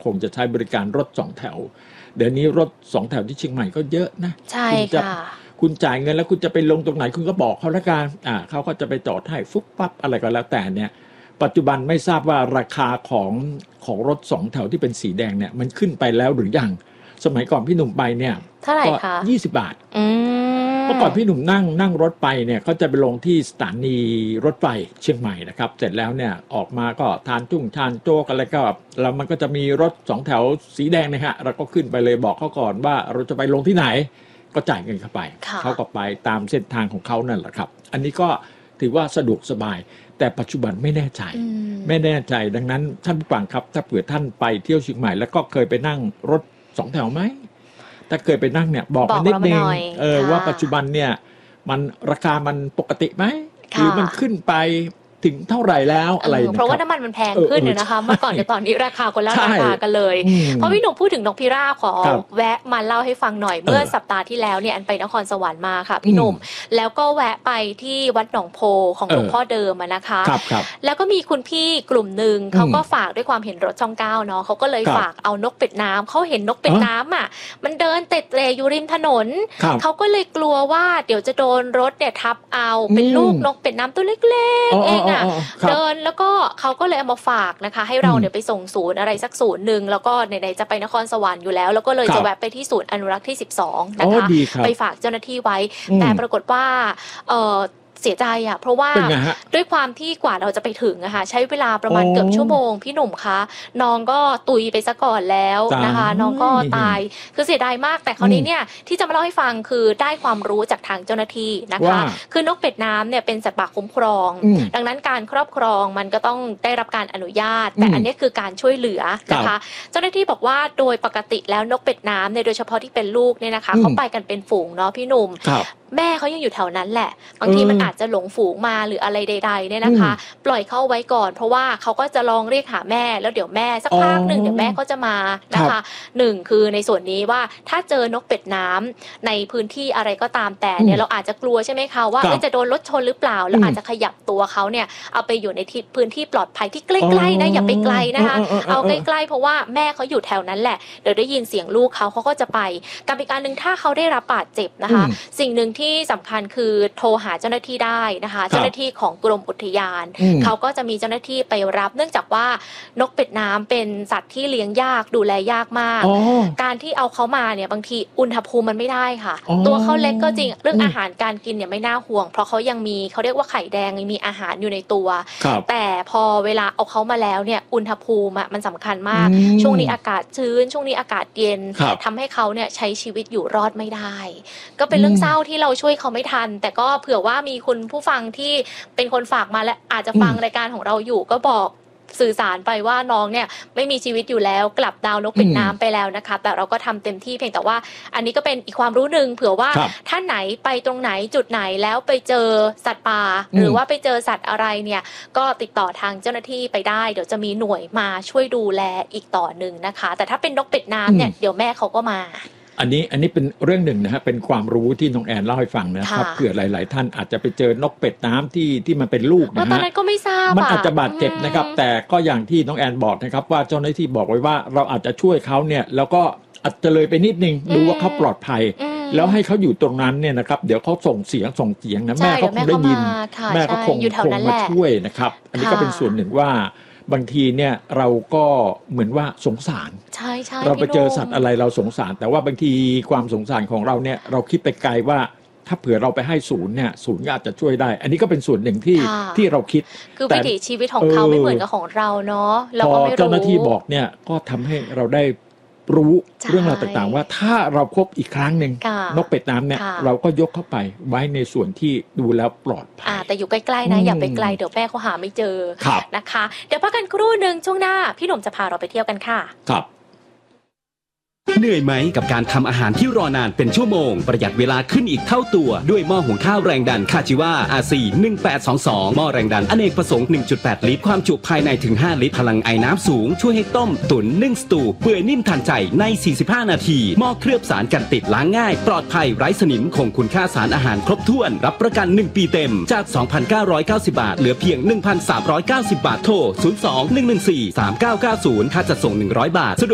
คงจะใช้บริการรถ2แถวเดี๋ยวนี้รถ2แถวที่เชียงใหม่ก็เยอะนะใช่ค่ะคุณจ่ายเงินแล้วคุณจะไปลงตรงไหนคุณก็บอกเขาละกันเขาก็จะไปจอดให้ฟุบปั๊บอะไรก็แล้วแต่เนี่ยปัจจุบันไม่ทราบว่าราคาของรถ2แถวที่เป็นสีแดงเนี่ยมันขึ้นไปแล้วหรือยังสมัยก่อนพี่หนุ่มไปเนี่ยเท่าไหร่คะ 20 บาทเมื่อก่อนพี่หนุ่มนั่งรถไปเนี่ยเขาจะไปลงที่สถานีรถไฟเชียงใหม่นะครับเสร็จแล้วเนี่ยออกมาก็ทานโจ๊กอะไรก็แล้วมันก็จะมีรถ2แถวสีแดงนะฮะเราก็ขึ้นไปเลยบอกเขาก่อนว่าเราจะไปลงที่ไหนก็จ่ายเงินเข้าไปเขาก็ไปตามเส้นทางของเขานั่นแหละครับอันนี้ก็ถือว่าสะดวกสบายแต่ปัจจุบันไม่แน่ใจดังนั้นท่านผู้ฟังครับถ้าเผื่อท่านไปเที่ยวเชียงใหม่แล้วก็เคยไปนั่งรถ2แถวไหมถ้าเคยไปนั่งเนี่ยบอกมานิดนึงว่าปัจจุบันเนี่ยมันราคามันปกติไหมหรือมันขึ้นไปถึงเท่าไหร่แล้วอะไรเพราะว่าน้ำมันแพงขึ้นนะคะเมื่อก่อนกับตอนนี้ราคาคนละราคากันเลยเพราะพี่หนุ่มพูดถึงนกพิราบขอแวะมาเล่าให้ฟังหน่อยเมื่อสัปดาห์ที่แล้วเนี่ยอันไปนครสวรรค์มาค่ะพี่หนุ่มแล้วก็แวะไปที่วัดหนองโพของหลวงพ่อเดิมนะคะแล้วก็มีคุณพี่กลุ่มหนึ่งเขาก็ฝากด้วยความเห็นรถช่อง9เนาะเขาก็เลยฝากเอานกเป็ดน้ำเขาเห็นนกเป็ดน้ำมันเดินเตะเตะอยู่ริมถนนเขาก็เลยกลัวว่าเดี๋ยวจะโดนรถเนี่ยทับเอาเป็นลูกนกเป็ดน้ำตัวเล็กๆเองเดินแล้วก็เขาก็เลยเอามาฝากนะคะให้เราเนี่ยไปส่งศูนย์อะไรสักศูนย์หนึ่งแล้วก็ไหนๆจะไปนครสวรรค์อยู่แล้วก็เลยจะแวะไปที่ศูนย์อนุรักษ์ที่12นะคะไปฝากเจ้าหน้าที่ไว้แต่ปรากฏว่าเสียใจเพราะว่าด้วยความที่กว่าเราจะไปถึงใช้เวลาประมาณเกือบชั่วโมงพี่หนุ่มคะน้องก็ตุยไปซะก่อนแล้วนะคะน้องก็ตายคือเสียดายมากแต่คราวนี้เนี่ยที่จะมาเล่าให้ฟังคือได้ความรู้จากทางเจ้าหน้าที่นะคะคือนกเป็ดน้ำเนี่ยเป็นสัตว์ป่าคุ้มครองดังนั้นการครอบครองมันก็ต้องได้รับการอนุญาตแต่อันนี้คือการช่วยเหลือนะคะเจ้าหน้าที่บอกว่าโดยปกติแล้วนกเป็ดน้ำเนี่ยโดยเฉพาะที่เป็นลูกเนี่ยนะคะเขาไปกันเป็นฝูงเนาะพี่หนุ่มแม่เขายังอยู่แถวนั้นแหละบางทีมันอาจจะหลงฝูงมาหรืออะไรใดๆเนี่ยนะคะปล่อยเข้าไว้ก่อนเพราะว่าเขาก็จะลองเรียกหาแม่แล้วเดี๋ยวแม่สักพักหนึ่งเดี๋ยวแม่ก็จะมานะคะ1คือในส่วนนี้ว่าถ้าเจอนกเป็ดน้ำในพื้นที่อะไรก็ตามแต่เนี่ยเราอาจจะกลัวใช่ไหมคะว่าจะโดนรถชนหรือเปล่าแล้วอาจจะขยับตัวเขาเนี่ยเอาไปอยู่ในพื้นที่ปลอดภัยที่ใกล้ๆนะอย่าไปไกลนะคะเอาใกล้ๆเพราะว่าแม่เขาอยู่แถวนั้นแหละเดี๋ยวได้ยินเสียงลูกเขาก็จะไปกับอีกอันนึงถ้าเขาได้รับบาดเจ็บนะคะสิ่งหนึ่งที่สำคัญคือโทรหาเจ้าหน้าที่ได้นะคะเจ้าหน้าที่ของกรมอุทยานเขาก็จะมีเจ้าหน้าที่ไปรับเนื่องจากว่านกเป็ดน้ำเป็นสัตว์ที่เลี้ยงยากดูแลยากมากการที่เอาเขามาเนี่ยบางทีอุณหภูมิมันไม่ได้ค่ะตัวเขาเล็กก็จริงเรื่องอาหารการกินเนี่ยไม่น่าห่วงเพราะเขายังมีเขาเรียกว่าไข่แดงมีอาหารอยู่ในตัวแต่พอเวลาเอาเขามาแล้วเนี่ยอุณหภูมิมันสำคัญมากช่วงนี้อากาศชื้นช่วงนี้อากาศเย็นทำให้เขาเนี่ยใช้ชีวิตอยู่รอดไม่ได้ก็เป็นเรื่องเศร้าที่เราช่วยเขาไม่ทันแต่ก็เผื่อว่ามีคุณผู้ฟังที่เป็นคนฝากมาและอาจจะฟังรายการของเราอยู่ก็บอกสื่อสารไปว่าน้องเนี่ยไม่มีชีวิตอยู่แล้วกลับดาวนกเป็ดน้ำไปแล้วนะคะแต่เราก็ทำเต็มที่เพียงแต่ว่าอันนี้ก็เป็นอีกความรู้หนึ่งเผื่อว่าท่านไหนไปตรงไหนจุดไหนแล้วไปเจอสัตว์ป่าหรือว่าไปเจอสัตว์อะไรเนี่ยก็ติดต่อทางเจ้าหน้าที่ไปได้เดี๋ยวจะมีหน่วยมาช่วยดูแลอีกต่อหนึ่งนะคะแต่ถ้าเป็นนกเป็ดน้ำเนี่ยเดี๋ยวแม่เขาก็มาอันนี้เป็นเรื่องหนึ่งนะฮะเป็นความรู้ที่น้องแอนเล่าให้ฟังนะครับเผื่อหลายๆท่านอาจจะไปเจอนกเป็ดน้ำที่มันเป็นลูกนะฮะตอนนั้นก็ไม่ทราบมันอาจจะบาดเจ็บนะครับแต่ก็อย่างที่น้องแอนบอกนะครับว่าเจ้าหน้าที่บอกไว้ว่าเราอาจจะช่วยเขาเนี่ยแล้วก็อาจจะเลยไปนิดนึงดูว่าเขาปลอดภัยแล้วให้เขาอยู่ตรงนั้นเนี่ยนะครับเดี๋ยวเขาส่งเสียงนะแม่เขาคงได้ยินแม่ก็คงมาช่วยนะครับอันนี้ก็เป็นส่วนหนึ่งว่าบางทีเนี่ยเราก็เหมือนว่าสงสารใช่เราไปเจอสัตว์อะไรเราสงสารแต่ว่าบางทีความสงสารของเราเนี่ยเราคิดไปไกลว่าถ้าเผื่อเราไปให้ศูนย์เนี่ยศูนย์ก็อาจจะช่วยได้อันนี้ก็เป็นส่วนหนึ่งที่เราคิดคือวิถีชีวิตของเขาไม่เหมือนกับของเราเนาะเราก็ไม่รู้พอเจ้าหน้าที่บอกเนี่ยก็ทำให้เราได้รู้เรื่องราวต่างๆว่าถ้าเราพบอีกครั้งหนึ่งนกเป็ดน้ำเนี่ยเราก็ยกเข้าไปไว้ในส่วนที่ดูแล้วปลอดภัยแต่อยู่ใกล้ๆนะอย่าไปไกลเดี๋ยวแม่เขาหาไม่เจอนะคะเดี๋ยวพักกันครู่นึงช่วงหน้าพี่หนุ่มจะพาเราไปเที่ยวกันค่ะครับเหนื่อยไหมกับการทำอาหารที่รอนานเป็นชั่วโมงประหยัดเวลาขึ้นอีกเท่าตัวด้วยหม้อหุงข้าวแรงดันคาจิวา RC 1822หม้อแรงดันอเนกประสงค์ 1.8 ลิตรความจุภายในถึง5ลิตรพลังไอน้ำสูงช่วยให้ต้มตุ๋นนึ่งสตูเปื่อยนิ่มทันใจใน45นาทีหม้อเคลือบสารกันติดล้างง่ายปลอดภัยไร้สนิมคงคุณค่าสารอาหารครบถ้วนรับประกัน1ปีเต็มจาก 2,990 บาทเหลือเพียง 1,390 บาทโทร 02-114-3990 ค่าจัดส่ง100 บาท